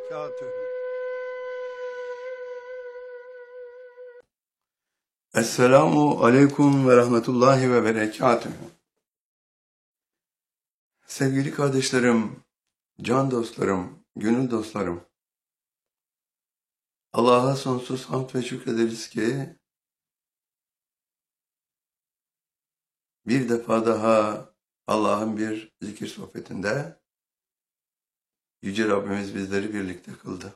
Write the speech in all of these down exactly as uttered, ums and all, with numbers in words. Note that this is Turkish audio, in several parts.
وبركاته. Esselamu aleyküm ve rahmetullahi ve berekatuhu. Sevgili kardeşlerim, can dostlarım, gönül dostlarım, Allah'a sonsuz hamd ve şükrederiz ki bir defa daha Allah'ın bir zikir sohbetinde Yüce Rabbimiz bizleri birlikte kıldı.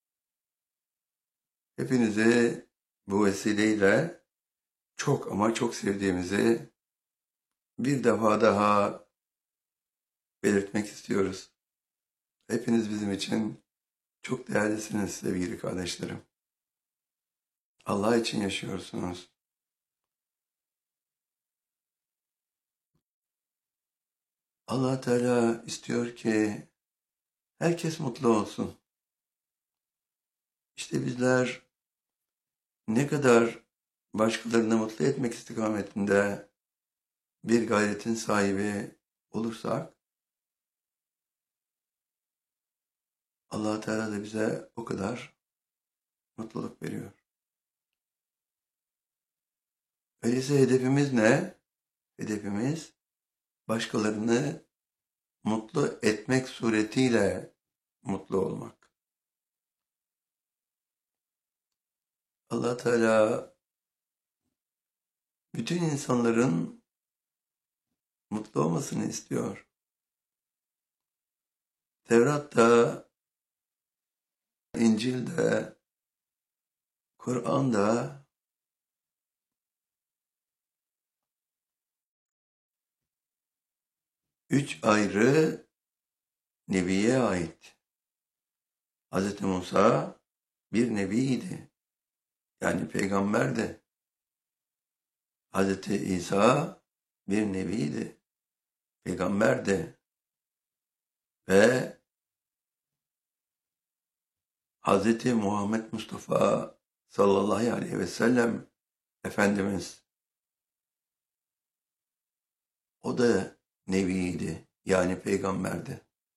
Hepinizi bu vesileyle çok ama çok sevdiğimizi bir defa daha belirtmek istiyoruz. Hepiniz bizim için çok değerlisiniz sevgili kardeşlerim. Allah için yaşıyorsunuz. Allah Teala istiyor ki herkes mutlu olsun. İşte bizler ne kadar başkalarını mutlu etmek istikametinde bir gayretin sahibi olursak, Allah Teala da bize o kadar mutluluk veriyor. Öyleyse hedefimiz ne? Hedefimiz başkalarını mutlu etmek suretiyle mutlu olmak. Allah Teala bütün insanların mutlu olmasını istiyor. Tevrat'ta, İncil'de, Kur'an'da üç ayrı nebiye ait. Hazreti Musa bir nebiydi. Yani peygamberdi. Hazreti İsa bir nebiydi. Peygamberdi. Ve Hazreti Muhammed Mustafa sallallahu aleyhi ve sellem Efendimiz o da nebiydi. Yani peygamberdi.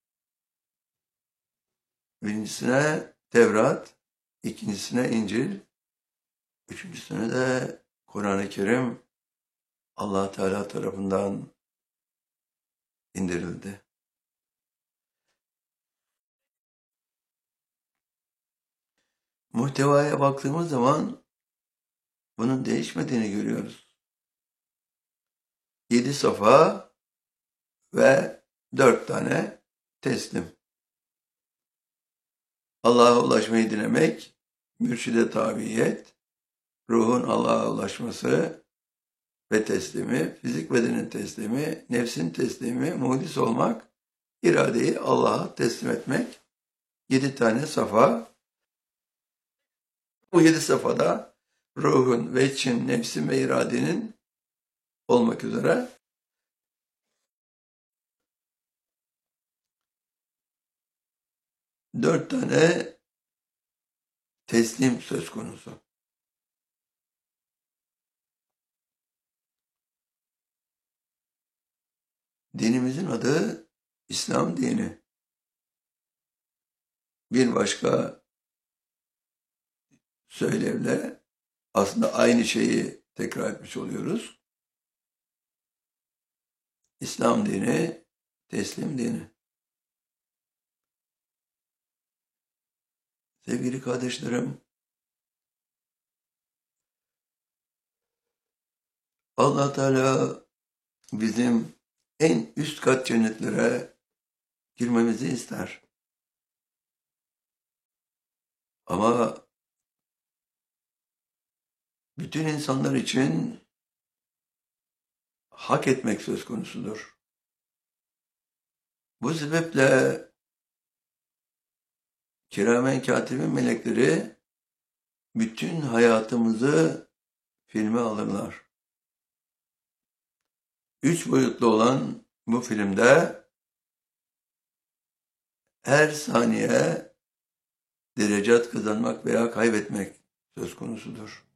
Birincisine Tevrat, ikincisine İncil, üçüncüsüne de Kur'an-ı Kerim Allah Teala tarafından indirildi. Muhtevaya baktığımız zaman bunun değişmediğini görüyoruz. Yedi safa ve dört tane teslim. Allah'a ulaşmayı dilemek, mürşide tabiyet, ruhun Allah'a ulaşması ve teslimi, fizik bedenin teslimi, nefsin teslimi, muhlis olmak, iradeyi Allah'a teslim etmek. Yedi tane safa. Bu yedi safhada ruhun, veçin, nefsin ve iradenin olmak üzere dört tane teslim söz konusu. Dinimizin adı İslam dini. Bir başka söylevle aslında aynı şeyi tekrar etmiş oluyoruz. İslam dini, teslim dini. Sevgili kardeşlerim, Allah Teala bizim en üst kat cennetlere girmemizi ister. Ama bütün insanlar için hak etmek söz konusudur. Bu sebeple kiramen katibin melekleri bütün hayatımızı filme alırlar. Üç boyutlu olan bu filmde her saniye derecat kazanmak veya kaybetmek söz konusudur.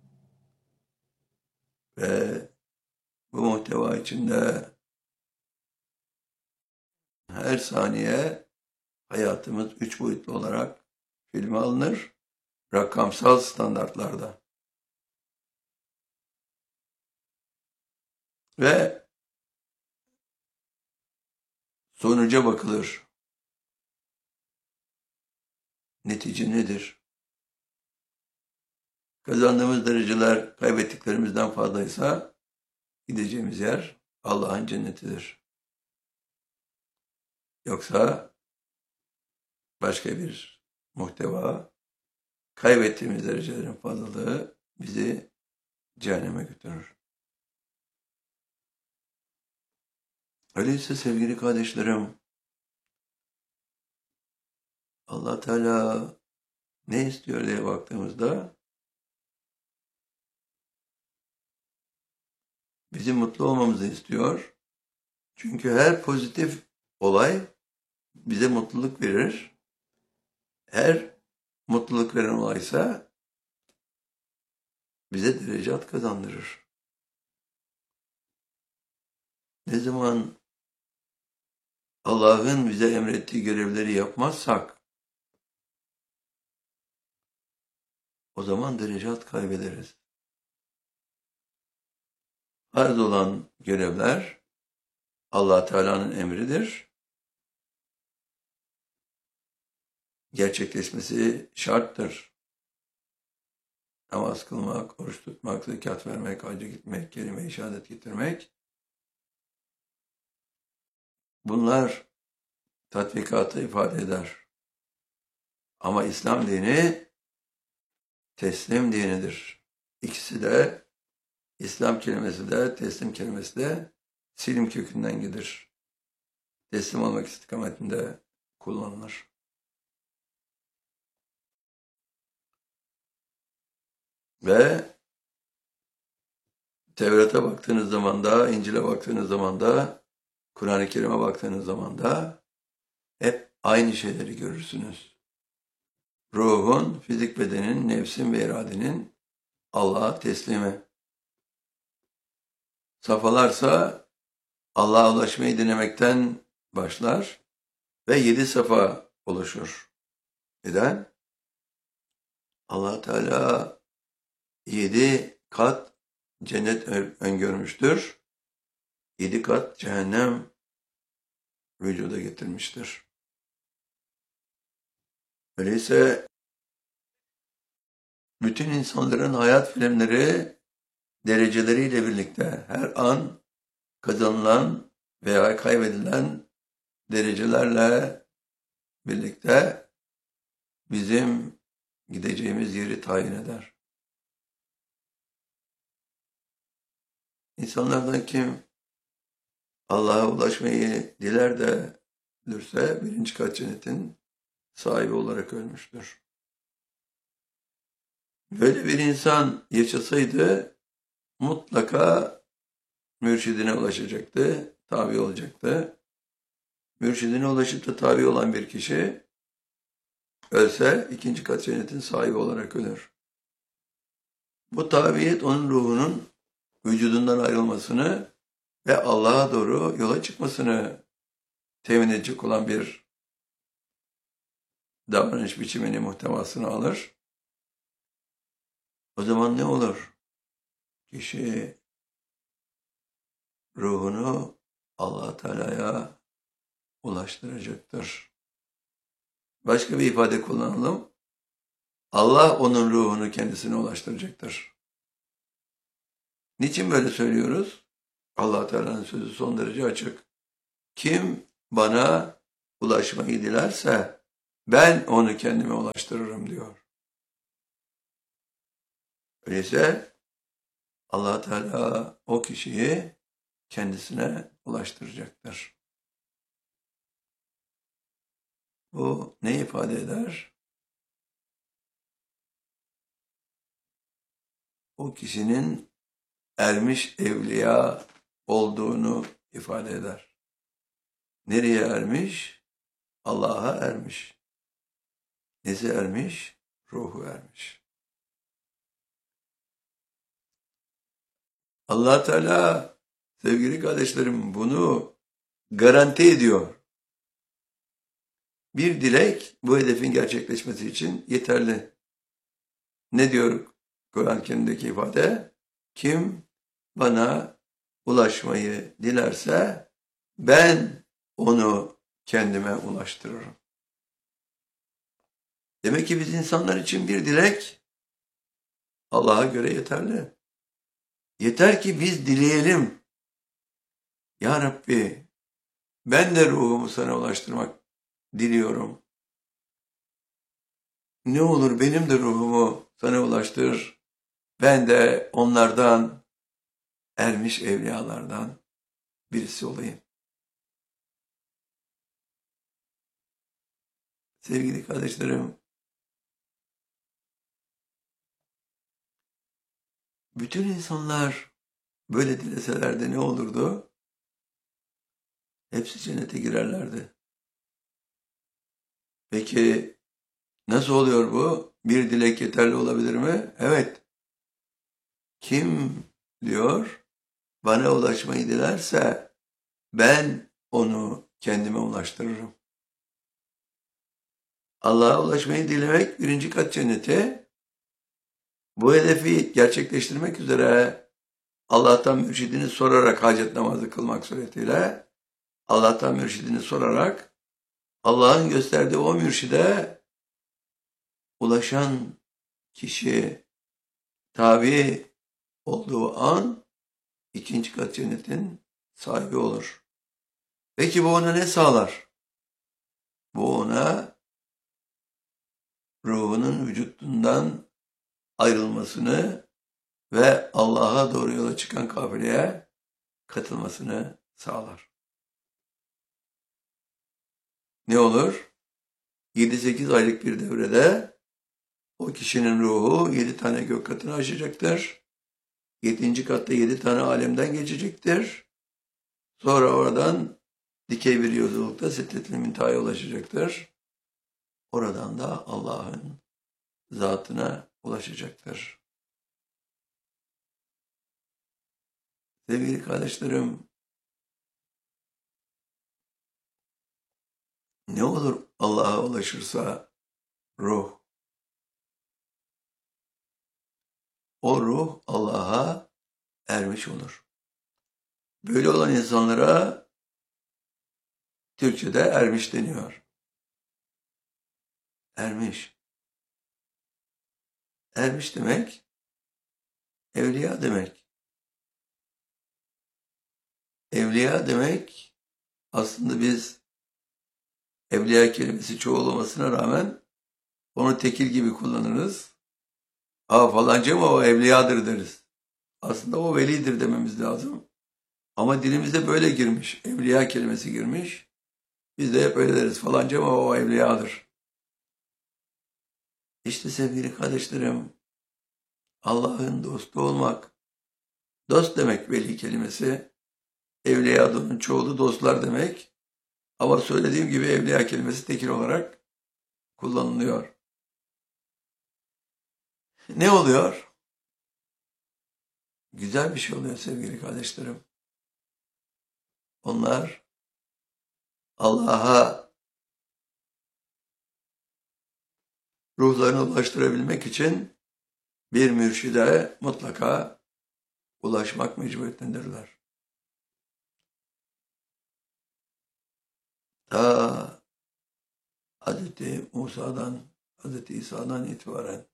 Ve bu muhteva içinde her saniye hayatımız üç boyutlu olarak filme alınır, rakamsal standartlarda. Ve sonuca bakılır. Netice nedir? Kazandığımız dereceler kaybettiklerimizden fazlaysa gideceğimiz yer Allah'ın cennetidir. Yoksa başka bir muhteva, kaybettiğimiz derecelerin fazlalığı bizi cehenneme götürür. Öyleyse sevgili kardeşlerim, Allah Teala ne istiyor diye baktığımızda bizim mutlu olmamızı istiyor. Çünkü her pozitif olay bize mutluluk verir. Her mutluluk veren olaysa bize derecat kazandırır. Ne zaman Allah'ın bize emrettiği görevleri yapmazsak o zaman derecat kaybederiz. Farz olan görevler Allah Teala'nın emridir. Gerçekleşmesi şarttır. Namaz kılmak, oruç tutmak, zekat vermek, hacca gitmek, kelime-i şehadet getirmek. Bunlar tatbikatı ifade eder. Ama İslam dini teslim dinidir. İkisi de, İslam kelimesi de, teslim kelimesi de silim kökünden gelir. Teslim olmak istikametinde kullanılır. Ve Tevrat'a baktığınız zaman da, İncil'e baktığınız zaman da, Kur'an-ı Kerim'e baktığınız zaman da hep aynı şeyleri görürsünüz. Ruhun, fizik bedenin, nefsin ve iradenin Allah'a teslimi. Safhalarsa Allah'a ulaşmayı denemekten başlar ve yedi safa oluşur. Neden? Allah Teala yedi kat cennet öngörmüştür. Yedi kat cehennem vücuda getirmiştir. Öyleyse bütün insanların hayat filmleri dereceleriyle birlikte her an kazanılan veya kaybedilen derecelerle birlikte bizim gideceğimiz yeri tayin eder. İnsanlardan kim Allah'a ulaşmayı diler de ölürse birinci kat cennetin sahibi olarak ölmüştür. Böyle bir insan yaşasaydı mutlaka mürşidine ulaşacaktı, tabi olacaktı. Mürşidine ulaşıp da tabi olan bir kişi ölse ikinci kat cennetin sahibi olarak ölür. Bu tabiyet onun ruhunun vücudundan ayrılmasını ve Allah'a doğru yola çıkmasını temin edecek olan bir davranış biçimini, muhtevasını alır. O zaman ne olur? Kişi ruhunu Allah Teala'ya ulaştıracaktır. Başka bir ifade kullanalım. Allah onun ruhunu kendisine ulaştıracaktır. Niçin böyle söylüyoruz? Allah Teala'nın sözü son derece açık. Kim bana ulaşmayı dilerse ben onu kendime ulaştırırım diyor. Öyleyse Allah Teala o kişiyi kendisine ulaştıracaktır. Bu ne ifade eder? O kişinin ermiş evliya olduğunu ifade eder. Nereye ermiş? Allah'a ermiş. Nesi ermiş? Ruhu ermiş. Allah Teala sevgili kardeşlerim bunu garanti ediyor. Bir dilek bu hedefin gerçekleşmesi için yeterli. Ne diyor Kur'an-ı Kerim'deki ifade? Kim bana ulaşmayı dilerse ben onu kendime ulaştırırım. Demek ki biz insanlar için bir dilek Allah'a göre yeterli. Yeter ki biz dileyelim. Ya Rabbi, ben de ruhumu sana ulaştırmak diliyorum. Ne olur benim de ruhumu sana ulaştır. Ben de onlardan, ermiş evliyalardan birisi olayım. Sevgili kardeşlerim, bütün insanlar böyle dileselerdi ne olurdu? Hepsi cennete girerlerdi. Peki nasıl oluyor bu? Bir dilek yeterli olabilir mi? Evet. Kim diyor? Bana ulaşmayı dilerse ben onu kendime ulaştırırım. Allah'a ulaşmayı dilemek birinci kat cennete. Bu hedefi gerçekleştirmek üzere Allah'tan mürşidini sorarak hacet namazı kılmak suretiyle Allah'tan mürşidini sorarak Allah'ın gösterdiği o mürşide ulaşan kişi tabi olduğu an ikinci kat cennetin sahibi olur. Peki bu ona ne sağlar? Bu ona ruhunun vücudundan ayrılmasını ve Allah'a doğru yola çıkan kafileye katılmasını sağlar. Ne olur? yedi sekiz aylık bir devrede o kişinin ruhu yedi tane gök katını aşacaktır. yedinci katta yedi tane alemden geçecektir. Sonra oradan dikey bir yolculukta Sidret-i Münteha'ya ulaşacaktır. Oradan da Allah'ın zatına ulaşacaktır. Sevgili kardeşlerim, ne olur Allah'a ulaşırsa ruh? O ruh Allah'a ermiş olur. Böyle olan insanlara Türkçe'de ermiş deniyor. Ermiş. Ermiş demek, evliya demek. Evliya demek, aslında biz evliya kelimesi çoğul olmasına rağmen onu tekil gibi kullanırız. Aa falanca mı o evliyadır deriz. Aslında o velidir dememiz lazım. Ama dilimize böyle girmiş. Evliya kelimesi girmiş. Biz de hep öyle deriz. Falanca mı o evliyadır. İşte sevgili kardeşlerim, Allah'ın dostu olmak. Dost demek veli kelimesi. Evliyadının çoğulu dostlar demek. Ama söylediğim gibi evliya kelimesi tekil olarak kullanılıyor. Ne oluyor? Güzel bir şey oluyor sevgili kardeşlerim. Onlar Allah'a ruhlarını ulaştırabilmek için bir mürşide mutlaka ulaşmak mecburiyetindedirler. Ta Hazreti Musa'dan, Hazreti İsa'dan itibaren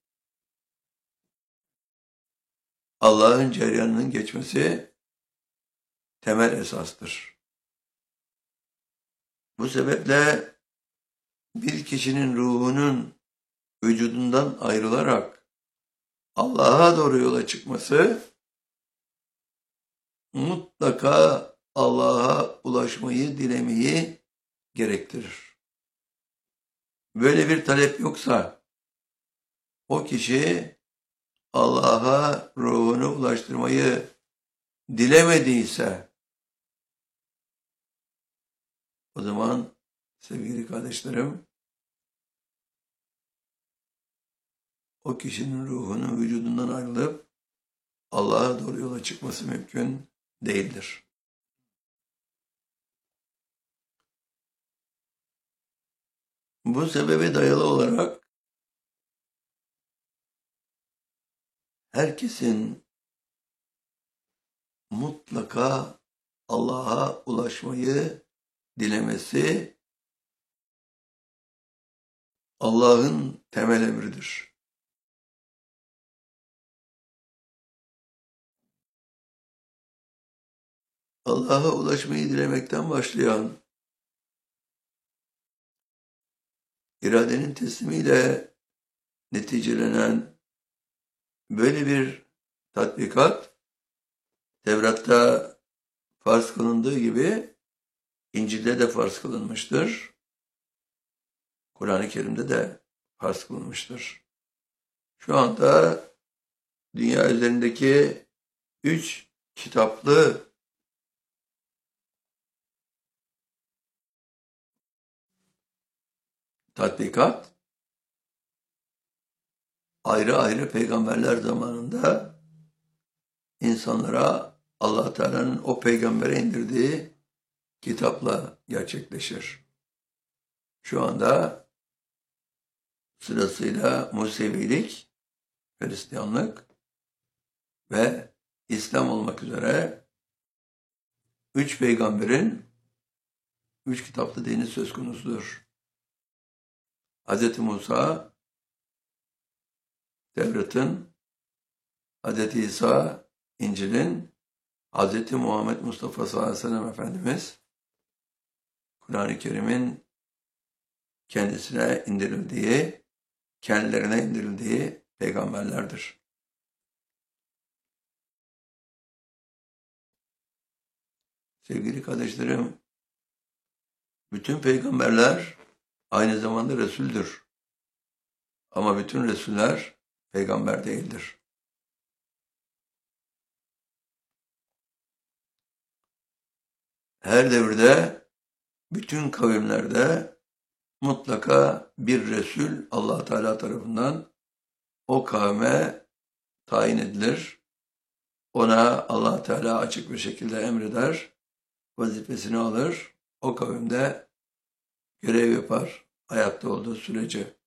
Allah'ın cereyanının geçmesi temel esastır. Bu sebeple bir kişinin ruhunun vücudundan ayrılarak Allah'a doğru yola çıkması mutlaka Allah'a ulaşmayı dilemeyi gerektirir. Böyle bir talep yoksa o kişi Allah'a ruhunu ulaştırmayı dilemediyse o zaman sevgili kardeşlerim o kişinin ruhunun vücudundan ayrılıp Allah'a doğru yola çıkması mümkün değildir. Bu sebebe dayalı olarak herkesin mutlaka Allah'a ulaşmayı dilemesi Allah'ın temel emridir. Allah'a ulaşmayı dilemekten başlayan, iradenin teslimiyle neticelenen böyle bir tatbikat, Tevrat'ta farz kılındığı gibi İncil'de de farz kılınmıştır. Kur'an-ı Kerim'de de farz kılınmıştır. Şu anda dünya üzerindeki üç kitaplı tatbikat ayrı ayrı peygamberler zamanında insanlara Allah Teala'nın o peygambere indirdiği kitapla gerçekleşir. Şu anda sırasıyla Musevilik, Hristiyanlık ve İslam olmak üzere üç peygamberin üç kitaplı dini söz konusudur. Hz. Musa, Tevrat'ın, Hz. İsa, İncil'in, Hz. Muhammed Mustafa sallallahu aleyhi ve sellem Efendimiz, Kur'an-ı Kerim'in kendisine indirildiği, kendilerine indirildiği peygamberlerdir. Sevgili kardeşlerim, bütün peygamberler aynı zamanda Resul'dür. Ama bütün Resuller peygamber değildir. Her devirde, bütün kavimlerde mutlaka bir Resul Allah Teala tarafından o kavme tayin edilir. Ona Allah Teala açık bir şekilde emreder, vazifesini alır, o kavimde görev yapar hayatta olduğu sürece.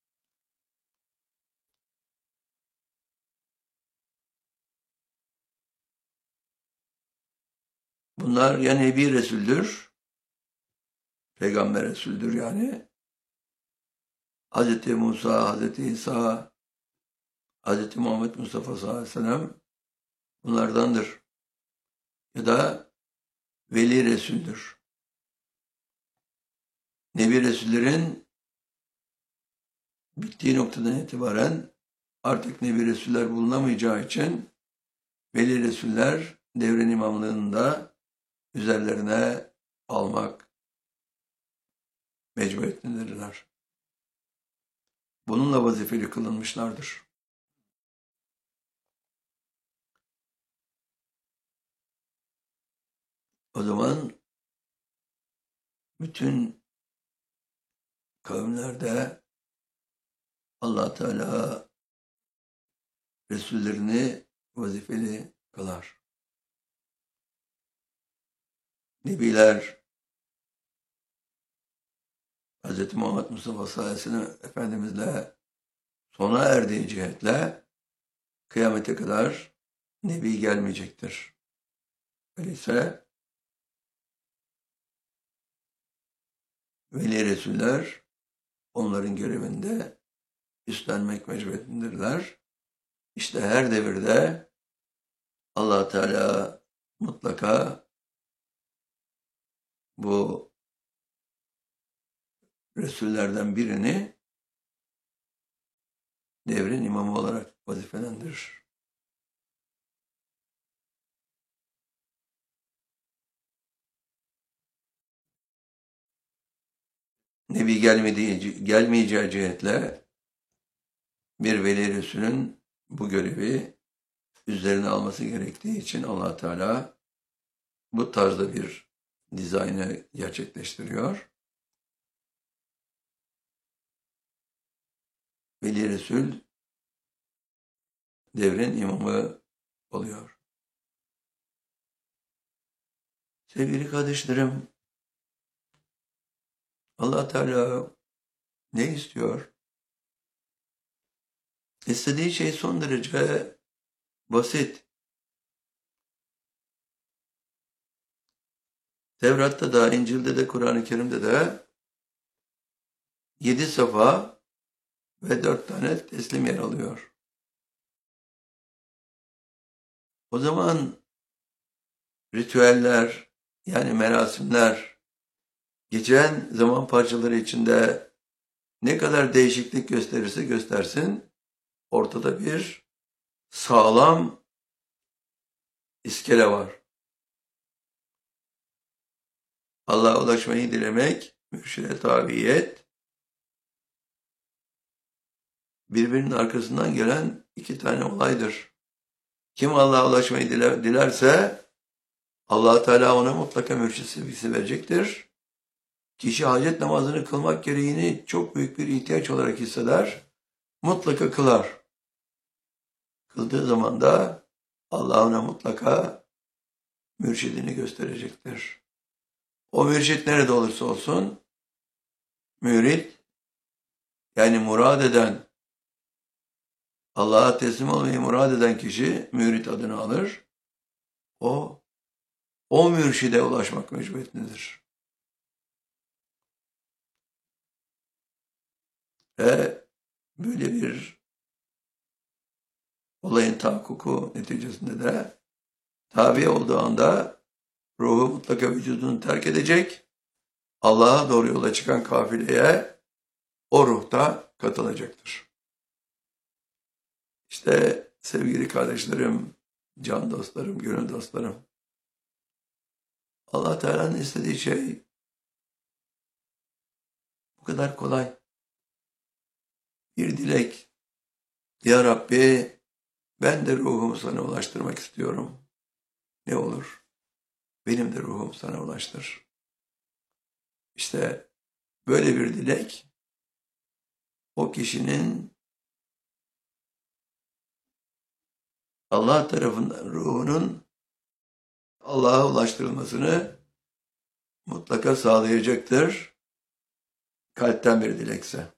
Bunlar ya Nebi Resul'dür, Peygamber Resul'dür yani. Hz. Musa, Hz. İsa, Hz. Muhammed Mustafa sallallahu aleyhi ve sellem bunlardandır. Ya da Veli Resul'dür. Nebi Resullerin bittiği noktadan itibaren artık Nebi Resuller bulunamayacağı için Veli Resuller devrin imamlığında üzerlerine almak mecburiyetindedirler. Bununla vazifeli kılınmışlardır. O zaman bütün kavimlerde Allah Teala Resullerini vazifeli kılar. Nebiler Hz. Muhammed Mustafa sallallahu aleyhi ve sellem Efendimizle sona erdiği cihetle kıyamete kadar Nebi gelmeyecektir. Öyleyse Veli Resuller onların görevinde üstlenmek mecburiyetindedirler. İşte her devirde Allah Teala mutlaka bu Resullerden birini devrin imamı olarak vazifelendirir. Nebi gelmediği, gelmeyeceği cihetle bir Veli Resul'ün bu görevi üzerine alması gerektiği için Allah Teala bu tarzda bir dizaynı gerçekleştiriyor. Veli Resul devrin imamı oluyor. Sevgili kardeşlerim, Allah Teala Ne istiyor? İstediği şey son derece basit. Tevrat'ta da, İncil'de de, Kur'an-ı Kerim'de de yedi safa ve dört tane teslim yer alıyor. O zaman ritüeller, yani merasimler, geçen zaman parçaları içinde ne kadar değişiklik gösterirse göstersin, ortada bir sağlam iskele var. Allah'a ulaşmayı dilemek, mürşide tabiyet, birbirinin arkasından gelen iki tane olaydır. Kim Allah'a ulaşmayı diler, dilerse Allah Teala ona mutlaka mürşid sevgisi verecektir. Kişi hacet namazını kılmak gereğini çok büyük bir ihtiyaç olarak hisseder, mutlaka kılar. Kıldığı zaman da Allah ona mutlaka mürşidini gösterecektir. O mürşid nerede olursa olsun, mürid, yani murad eden, Allah'a teslim olmayı murad eden kişi mürid adını alır. O, o mürşide ulaşmak mecburiyetindedir. Ve böyle bir olayın tahakkuku neticesinde de tabi olduğu anda ruhu mutlaka vücudunu terk edecek, Allah'a doğru yola çıkan kafileye o ruhta katılacaktır. İşte sevgili kardeşlerim, can dostlarım, gönül dostlarım, Allah Teala'nın istediği şey bu kadar kolay. Bir dilek, Ya Rabbi, ben de ruhumu sana ulaştırmak istiyorum. Ne olur? Benim de ruhumu sana ulaştır. İşte böyle bir dilek, o kişinin Allah tarafından ruhunun Allah'a ulaştırılmasını mutlaka sağlayacaktır. Kalpten bir dilekse.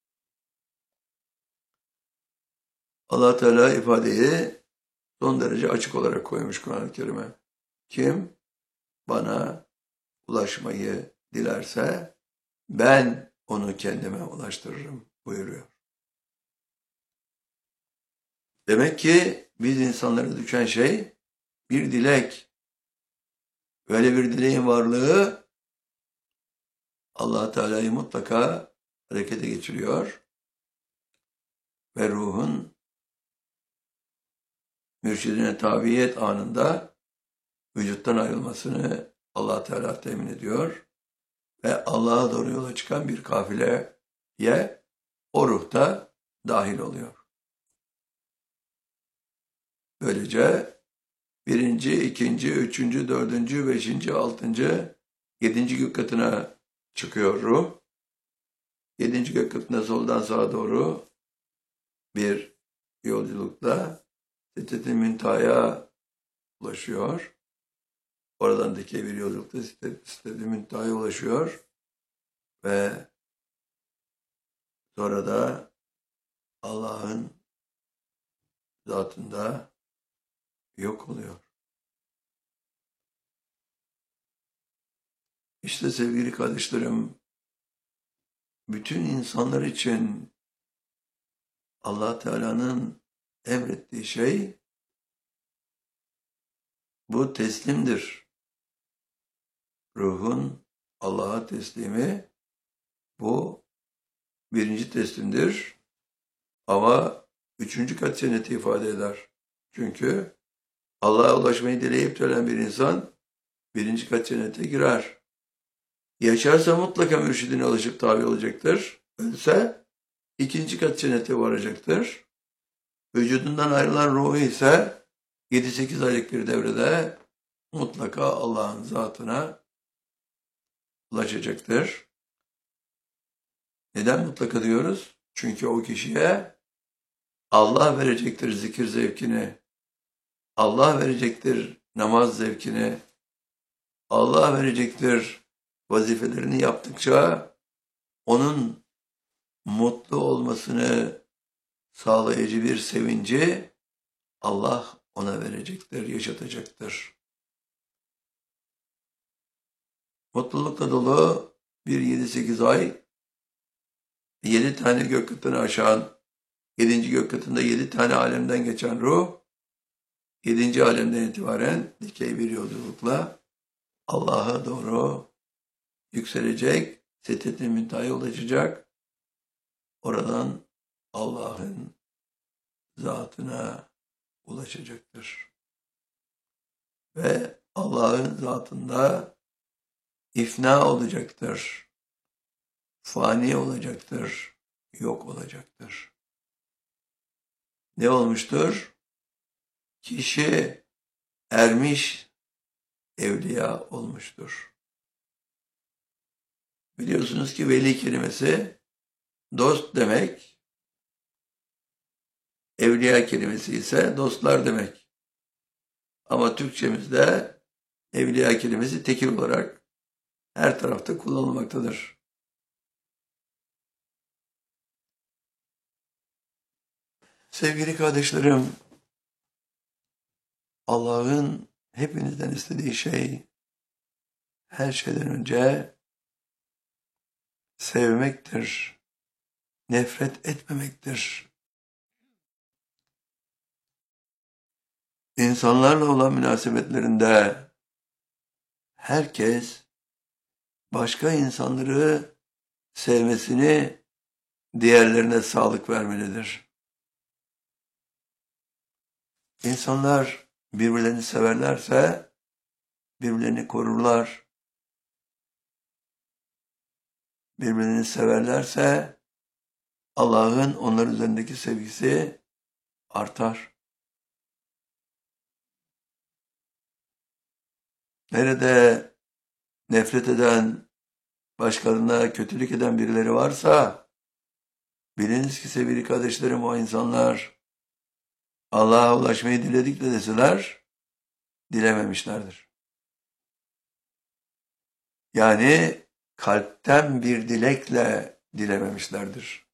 Allah Teala ifadeyi son derece açık olarak koymuş Kur'an-ı Kerim'e. Kim bana ulaşmayı dilerse ben onu kendime ulaştırırım buyuruyor. Demek ki biz insanlara düşen şey bir dilek. Böyle bir dileğin varlığı Allah Teala'yı mutlaka harekete geçiriyor ve ruhun mürşidine tabiyet anında vücuttan ayrılmasını Allah Teala temin ediyor ve Allah'a doğru yola çıkan bir kafileye o ruhta dahil oluyor. Böylece birinci, ikinci, üçüncü, dördüncü, beşinci, altıncı, yedinci gök katına çıkıyor ruh. Yedinci gök katına soldan sağa doğru bir yolculukla Sidret-i Müntaha'ya ulaşıyor. Oradan dikey bir yolculukta Sidret-i Müntaha'ya ulaşıyor ve sonra da Allah'ın zatında yok oluyor. İşte sevgili kardeşlerim, bütün insanlar için Allah Teala'nın emrettiği şey bu teslimdir. Ruhun Allah'a teslimi bu birinci teslimdir. Ama üçüncü kat cenneti ifade eder. Çünkü Allah'a ulaşmayı dileyip ölen bir insan birinci kat cennete girer. Yaşarsa mutlaka mürşidine ulaşıp tabi olacaktır. Ölse ikinci kat cennete varacaktır. Vücudundan ayrılan ruhu ise yedi sekiz aylık bir devrede mutlaka Allah'ın zatına ulaşacaktır. Neden mutlaka diyoruz? Çünkü o kişiye Allah verecektir zikir zevkini, Allah verecektir namaz zevkini, Allah verecektir vazifelerini yaptıkça onun mutlu olmasını sağlayıcı bir sevinci Allah ona verecektir, yaşatacaktır. Mutlulukla dolu bir yedi sekiz ay, yedi tane gök katını aşan, yedinci gök katında yedi tane alemden geçen ruh, yedinci alemden itibaren dikey bir yolculukla Allah'a doğru yükselecek, Sidret-i Münteha'ya ulaşacak. Oradan Allah'ın zatına ulaşacaktır. Ve Allah'ın zatında ifna olacaktır. Fani olacaktır. Yok olacaktır. Ne olmuştur? Kişi ermiş evliya olmuştur. Biliyorsunuz ki veli kelimesi dost demek, evliya kelimesi ise dostlar demek. Ama Türkçemizde evliya kelimesi tekil olarak her tarafta kullanılmaktadır. Sevgili kardeşlerim, Allah'ın hepinizden istediği şey her şeyden önce sevmektir, nefret etmemektir. İnsanlarla olan münasebetlerinde herkes başka insanları sevmesini diğerlerine sağlık vermelidir. İnsanlar birbirlerini severlerse birbirlerini korurlar. Birbirlerini severlerse Allah'ın onlar üzerindeki sevgisi artar. Nerede nefret eden, başkalarına kötülük eden birileri varsa biliniz ki sevgili kardeşlerim, o insanlar Allah'a ulaşmayı diledik de deseler dilememişlerdir. Yani kalpten bir dilekle dilememişlerdir.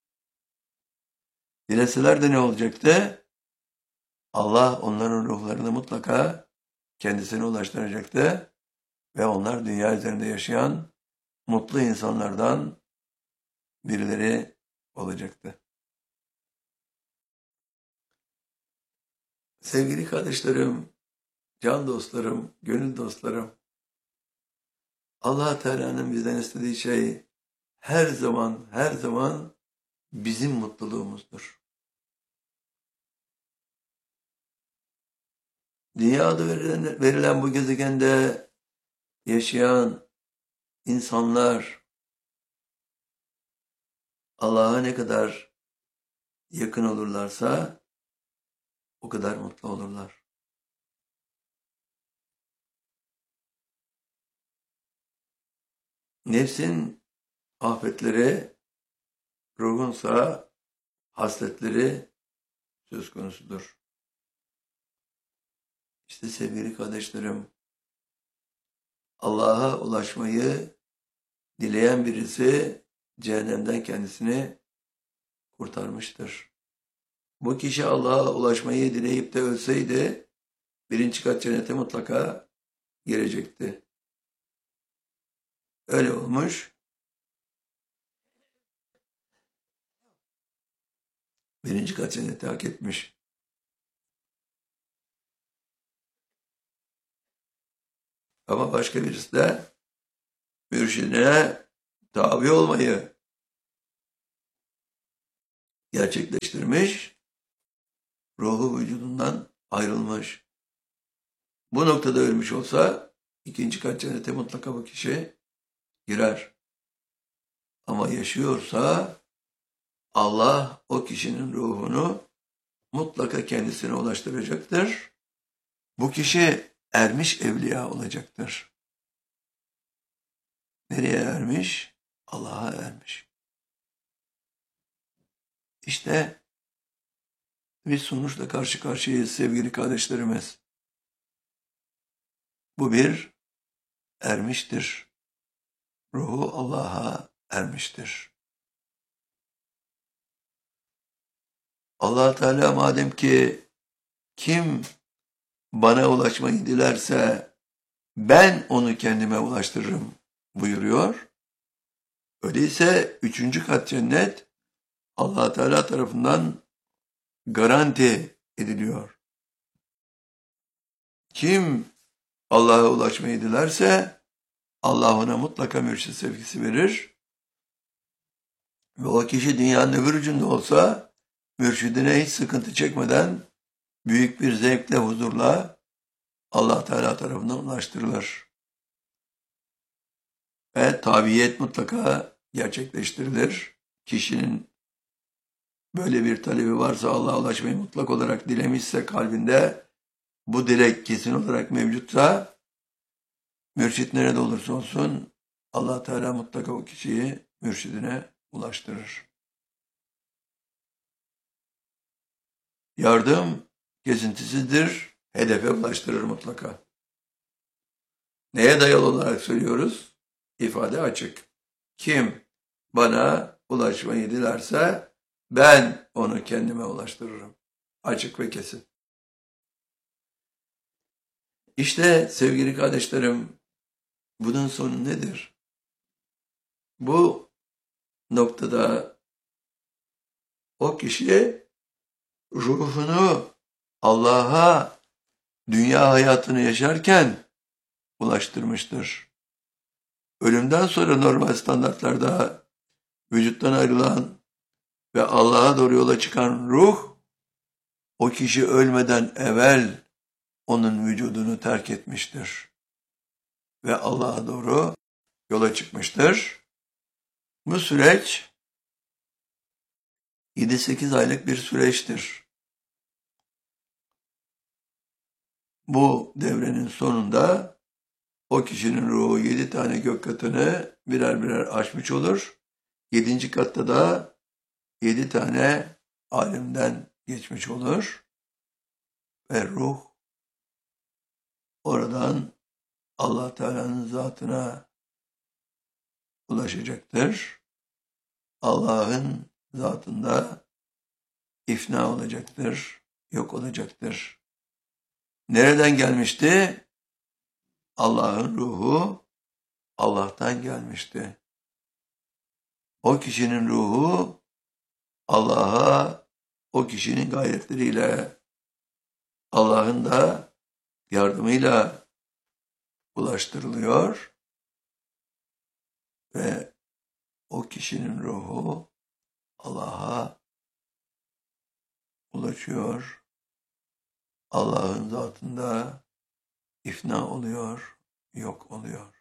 Dileseler de ne olacaktı? Allah onların ruhlarını mutlaka kendisine ulaştıracaktı ve onlar dünya üzerinde yaşayan mutlu insanlardan birileri olacaktı. Sevgili kardeşlerim, can dostlarım, gönül dostlarım, Allah Teala'nın bizden istediği şey her zaman, her zaman bizim mutluluğumuzdur. Dünyada verilen, verilen bu gezegende yaşayan insanlar Allah'a ne kadar yakın olurlarsa o kadar mutlu olurlar. Nefsin afetleri, ruhunsa hasletleri söz konusudur. İşte sevgili kardeşlerim, Allah'a ulaşmayı dileyen birisi cehennemden kendisini kurtarmıştır. Bu kişi Allah'a ulaşmayı dileyip de ölseydi birinci kat cennete mutlaka girecekti. Öyle olmuş. Birinci kat cenneti hak etmiş. Ama başka birisi de mürşidine tabi olmayı gerçekleştirmiş, ruhu vücudundan ayrılmış. Bu noktada ölmüş olsa ikinci kat cennete mutlaka bu kişi girer. Ama yaşıyorsa Allah o kişinin ruhunu mutlaka kendisine ulaştıracaktır. Bu kişi ermiş evliya olacaktır. Nereye ermiş? Allah'a ermiş. İşte bir sonuçla karşı karşıyayız sevgili kardeşlerimiz. Bu bir ermiştir. Ruhu Allah'a ermiştir. Allah Teala madem ki kim bana ulaşmayı dilerse ben onu kendime ulaştırırım buyuruyor. Öyleyse üçüncü kat cennet Allah Teala tarafından garanti ediliyor. Kim Allah'a ulaşmayı dilerse Allah ona mutlaka mürşid sevgisi verir. Ve o kişi dünyanın öbür ucunda olsa mürşidine hiç sıkıntı çekmeden büyük bir zevkle, huzurla Allah Teala tarafından ulaştırılır. Ve tabiyet mutlaka gerçekleştirilir. Kişinin böyle bir talebi varsa, Allah'a ulaşmayı mutlak olarak dilemişse kalbinde, bu dilek kesin olarak mevcutsa, mürşit nerede olursa olsun Allah Teala mutlaka o kişiyi mürşidine ulaştırır. Yardım kesintisizdir, hedefe ulaştırır mutlaka. Neye dayalı olarak söylüyoruz? İfade açık. Kim bana ulaşmayı dilerse ben onu kendime ulaştırırım. Açık ve kesin. İşte sevgili kardeşlerim, bunun sonu nedir? Bu noktada o kişi ruhunu Allah'a dünya hayatını yaşarken ulaştırmıştır. Ölümden sonra normal standartlarda vücuttan ayrılan ve Allah'a doğru yola çıkan ruh, o kişi ölmeden evvel onun vücudunu terk etmiştir ve Allah'a doğru yola çıkmıştır. Bu süreç yedi sekiz aylık bir süreçtir. Bu devrenin sonunda o kişinin ruhu yedi tane gök katını birer birer aşmış olur. Yedinci katta da yedi tane alemden geçmiş olur. Ve ruh oradan Allah Teala'nın zatına ulaşacaktır. Allah'ın zatında ifna olacaktır, yok olacaktır. Nereden gelmişti? Allah'ın ruhu Allah'tan gelmişti. O kişinin ruhu Allah'a o kişinin gayretleriyle, Allah'ın da yardımıyla ulaştırılıyor ve o kişinin ruhu Allah'a ulaşıyor. Allah'ın zatında ifna oluyor, yok oluyor.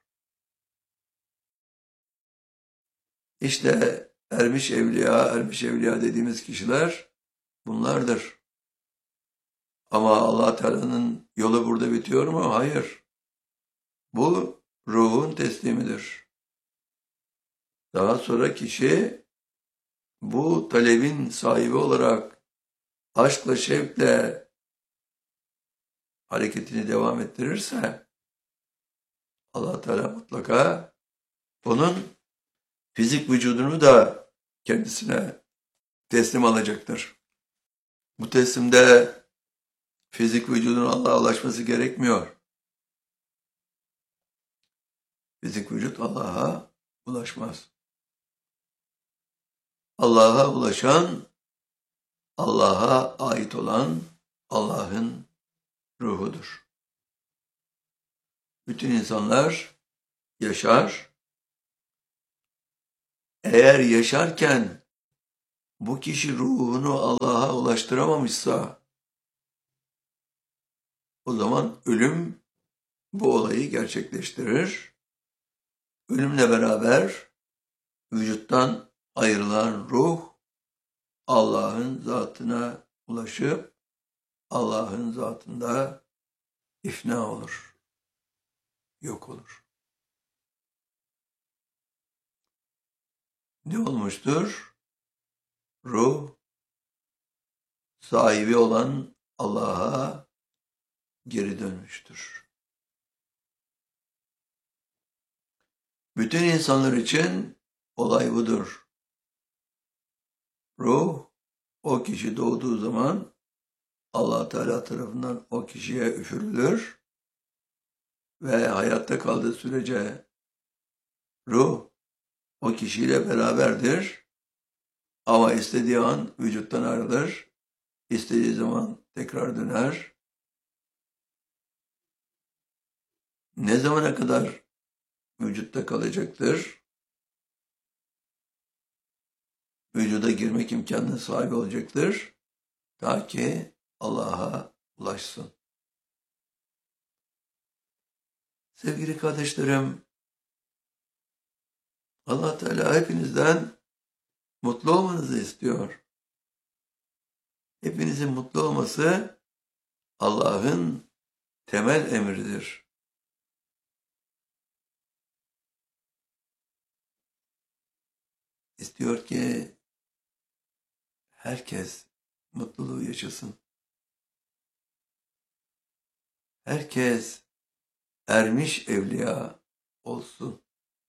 İşte ermiş evliya, ermiş evliya dediğimiz kişiler bunlardır. Ama Allah Teala'nın yolu burada bitiyor mu? Hayır. Bu ruhun teslimidir. Daha sonra kişi bu talebin sahibi olarak aşkla, şevkle hareketini devam ettirirse Allah Teala mutlaka onun fizik vücudunu da kendisine teslim alacaktır. Bu teslimde fizik vücudun Allah'a ulaşması gerekmiyor. Fizik vücut Allah'a ulaşmaz. Allah'a ulaşan, Allah'a ait olan Allah'ın ruhudur. Bütün insanlar yaşar. Eğer yaşarken bu kişi ruhunu Allah'a ulaştıramamışsa, o zaman ölüm bu olayı gerçekleştirir. Ölümle beraber vücuttan ayrılan ruh Allah'ın zatına ulaşıp Allah'ın zatında ifna olur, yok olur. Ne olmuştur? Ruh sahibi olan Allah'a geri dönmüştür. Bütün insanlar için olay budur. Ruh o kişi doğduğu zaman Allah Teala tarafından o kişiye üfürülür ve hayatta kaldığı sürece ruh o kişiyle beraberdir. Ama istediği an vücuttan ayrılır, istediği zaman tekrar döner. Ne zamana kadar vücutta kalacaktır? Vücuda girmek imkanına sahip olacaktır. Ta ki Allah'a ulaşsın. Sevgili kardeşlerim, Allah Teala hepinizden mutlu olmanızı istiyor. Hepinizin mutlu olması Allah'ın temel emridir. İstiyor ki herkes mutluluğu yaşasın. Herkes ermiş evliya olsun.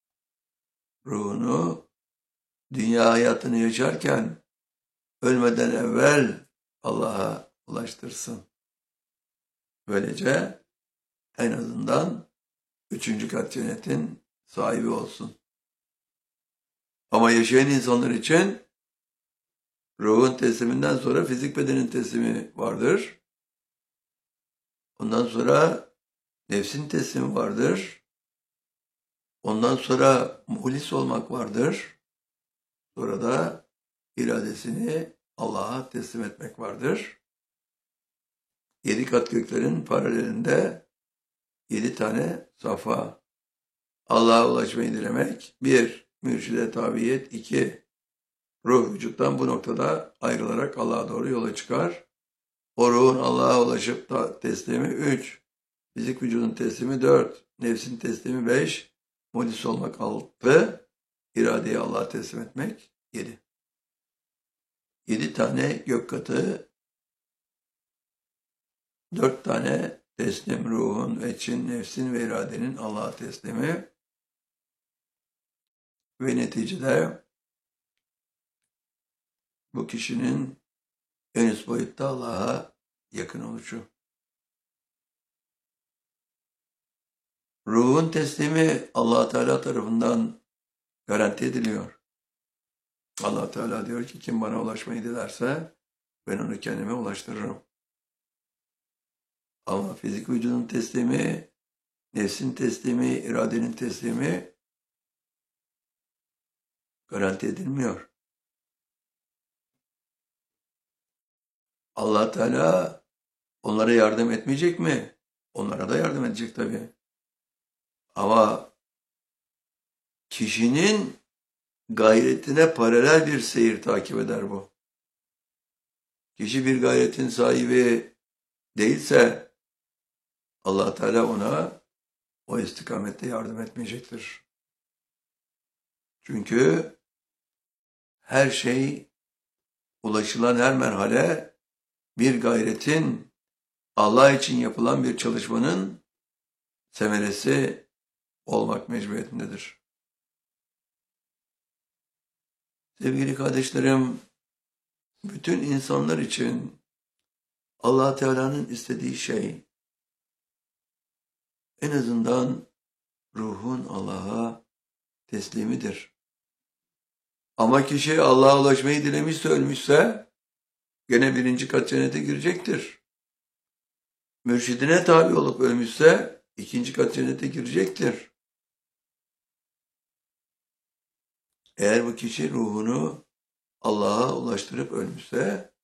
Ruhunu dünya hayatını yaşarken ölmeden evvel Allah'a ulaştırsın. Böylece en azından üçüncü kat cennetin sahibi olsun. Ama yaşayan insanlar için ruhun tesliminden sonra fizik bedenin teslimi vardır. Ondan sonra nefsin teslimi vardır. Ondan sonra muhlis olmak vardır. Sonra da iradesini Allah'a teslim etmek vardır. Yedi kat göklerin paralelinde yedi tane safa. Allah'a ulaşmayı dilemek. Bir, mürşide tabiyet. İki, ruh vücuttan bu noktada ayrılarak Allah'a doğru yola çıkar. O ruhun Allah'a ulaşıp da teslimi. Üç, fizik vücudun teslimi. Dört, nefsin teslimi. Beş, muhlis olmak. Altı, iradeyi Allah'a teslim etmek. Yedi. Yedi tane gök katı, dört tane teslim ruhun, veçin, nefsin ve iradenin Allah'a teslimi ve neticede bu kişinin en üst boyutta Allah'a yakın oluşu. Ruhun teslimi Allah Teala tarafından garanti ediliyor. Allah Teala diyor ki kim bana ulaşmayı dilerse ben onu kendime ulaştırırım. Ama fizik vücudun teslimi, nefsin teslimi, iradenin teslimi garanti edilmiyor. Allah Teala onlara yardım etmeyecek mi? Onlara da yardım edecek tabii. Ama kişinin gayretine paralel bir seyir takip eder bu. Kişi bir gayretin sahibi değilse Allah Teala ona o istikamette yardım etmeyecektir. Çünkü her şey, ulaşılan her merhale bir gayretin, Allah için yapılan bir çalışmanın semeresi olmak mecburiyetindedir. Sevgili kardeşlerim, bütün insanlar için Allah Teala'nın istediği şey, en azından ruhun Allah'a teslimidir. Ama kişi Allah'a ulaşmayı dilemişse, ölmüşse, gene birinci kat cennete girecektir. Mürşidine tabi olup ölmüşse, ikinci kat cennete girecektir. Eğer bu kişi ruhunu Allah'a ulaştırıp ölmüşse,